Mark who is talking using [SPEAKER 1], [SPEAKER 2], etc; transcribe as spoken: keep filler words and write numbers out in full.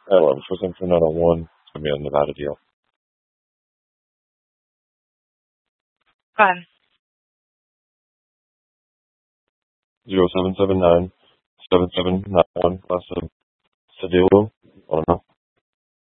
[SPEAKER 1] I love for something nine oh one. It's gonna be a Nevada deal.
[SPEAKER 2] Fun.
[SPEAKER 1] Zero seven seven nine seven seven nine one. Last of Sedillo. I don't know.